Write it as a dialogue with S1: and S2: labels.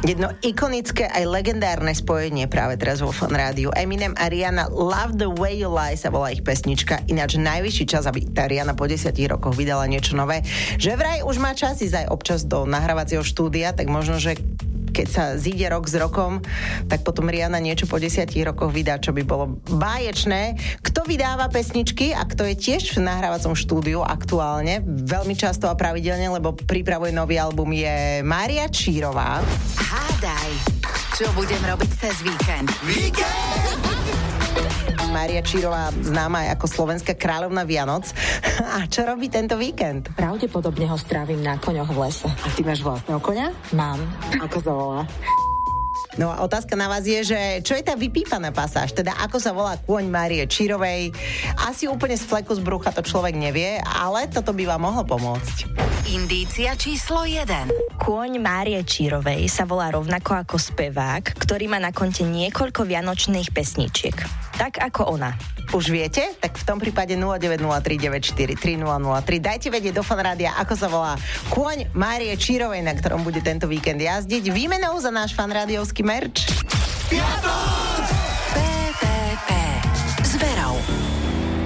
S1: Jedno ikonické aj legendárne spojenie práve teraz vo Fan Rádiu. Eminem a Rihanna, Love the Way You Lie sa volá ich pesnička. Ináč najvyšší čas, aby tá Rihanna po 10 rokoch vydala niečo nové. Že vraj už má čas ísť aj občas do nahrávacieho štúdia, tak možno, že keď sa zíde rok s rokom, tak potom Rihanna niečo po 10 rokoch vydá, čo by bolo báječné. Kto vydáva pesničky a kto je tiež v nahrávacom štúdiu aktuálne, veľmi často a pravidelne, lebo pripravuje nový album, je Mária Čírová.
S2: Hádaj, čo budem robiť cez víkend.
S1: Mária Čírová, známa aj ako slovenská kráľovna Vianoc. A čo robí tento víkend?
S3: Pravdepodobne ho strávim na koňoch v lese.
S1: A ty máš vlastného koňa?
S3: Mám.
S1: Ako sa volá? No a otázka na vás je, že čo je tá vypípaná pasáž? Teda ako sa volá kôň Márie Čírovej? Asi úplne z fleku z brucha to človek nevie, ale toto by vám mohlo pomôcť.
S2: Indícia číslo 1.
S4: Kôň Márie Čírovej sa volá rovnako ako spevák, ktorý má na konte niekoľko vianočných pesničiek. Tak ako ona.
S1: Už viete? Tak v tom prípade 0903943003. Dajte vedieť do Fan Rádia, ako sa volá kôň Márie Čírovej, na ktorom bude tento víkend jazdiť výmenou za náš fanrádiovský merch.
S5: Vianoc!